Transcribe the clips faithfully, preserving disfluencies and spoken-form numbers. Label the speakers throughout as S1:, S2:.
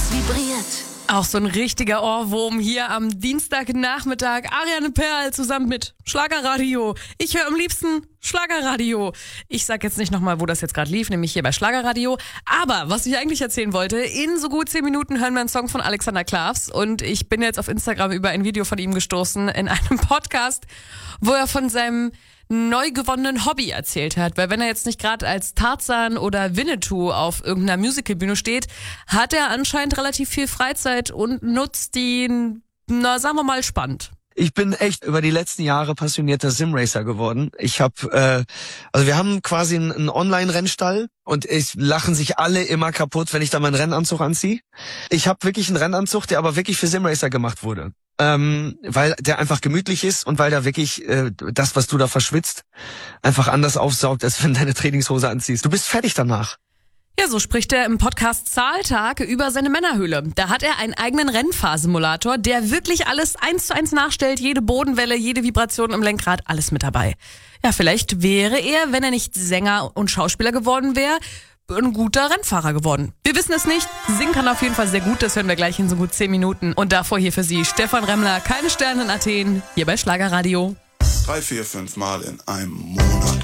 S1: Es vibriert.
S2: Auch so ein richtiger Ohrwurm hier am Dienstagnachmittag. Ariane Perl zusammen mit Schlagerradio. Ich höre am liebsten Schlagerradio. Ich sag jetzt nicht nochmal, wo das jetzt gerade lief, nämlich hier bei Schlagerradio. Aber was ich eigentlich erzählen wollte, in so gut zehn Minuten hören wir einen Song von Alexander Klavs. Und ich bin jetzt auf Instagram über ein Video von ihm gestoßen in einem Podcast, wo er von seinem neu gewonnenen Hobby erzählt hat, weil wenn er jetzt nicht gerade als Tarzan oder Winnetou auf irgendeiner Musicalbühne steht, hat er anscheinend relativ viel Freizeit und nutzt die, na sagen wir mal, spannend.
S3: Ich bin echt über die letzten Jahre passionierter Simracer geworden. Ich habe, äh, also wir haben quasi einen, einen Online-Rennstall und es lachen sich alle immer kaputt, wenn ich da meinen Rennanzug anziehe. Ich habe wirklich einen Rennanzug, der aber wirklich für Simracer gemacht wurde. Ähm, weil der einfach gemütlich ist und weil da wirklich äh, das, was du da verschwitzt, einfach anders aufsaugt, als wenn du deine Trainingshose anziehst. Du bist fertig danach.
S2: Ja, so spricht er im Podcast Zahltag über seine Männerhöhle. Da hat er einen eigenen Rennfahrsimulator, der wirklich alles eins zu eins nachstellt, jede Bodenwelle, jede Vibration im Lenkrad, alles mit dabei. Ja, vielleicht wäre er, wenn er nicht Sänger und Schauspieler geworden wäre, ein guter Rennfahrer geworden. Wir wissen es nicht. Singen kann auf jeden Fall sehr gut. Das hören wir gleich in so gut zehn Minuten. Und davor hier für Sie Stefan Remmler, keine Sterne in Athen, hier bei Schlagerradio.
S4: Drei, vier, fünf Mal in einem Monat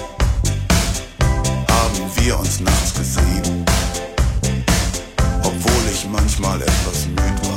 S4: haben wir uns nachts gesehen, obwohl ich manchmal etwas müde war.